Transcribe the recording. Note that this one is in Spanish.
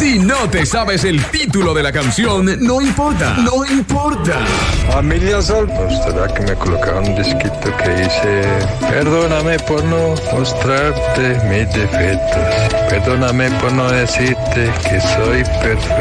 Si no te sabes el título de la canción, no importa, no importa. Familia Sol, será que me colocaron un disquito que dice: perdóname por no mostrarte mis defectos, perdóname por no decirte que soy perfecto.